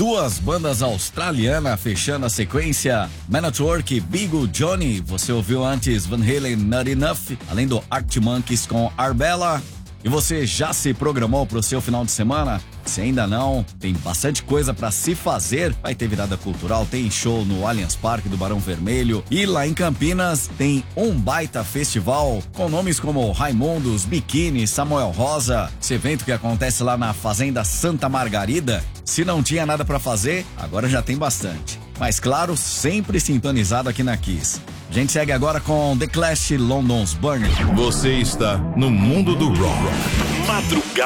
Duas bandas australianas fechando a sequência. Man at Work, Big Johnny. Você ouviu antes Van Halen, Not Enough, além do Arctic Monkeys com Arbella. E você já se programou pro seu final de semana? Se ainda não, tem bastante coisa pra se fazer. Vai ter virada cultural, tem show no Allianz Parque do Barão Vermelho. E lá em Campinas tem um baita festival com nomes como Raimundos, Biquíni, Samuel Rosa. Esse evento que acontece lá na Fazenda Santa Margarida. Se não tinha nada pra fazer, agora já tem bastante. Mas claro, sempre sintonizado aqui na Kiss. A gente segue agora com The Clash, London's Burning. Você está no mundo do rock. Madrugada